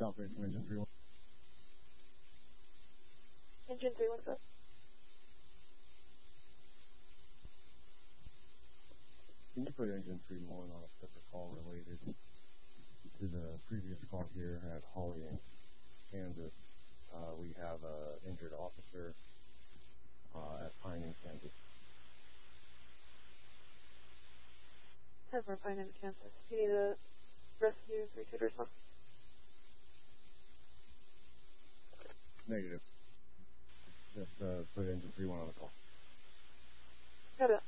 operate from engine 3-1. Engine 317. Can you put engine 3-1 on a separate call related to the previous call here at Holly, Kansas? We have an injured officer at Pine, Kansas. Have for Pine, Kansas. Do you need a rescue 3-2 response? Negative. Just put engine 3-1 on the call. Got it.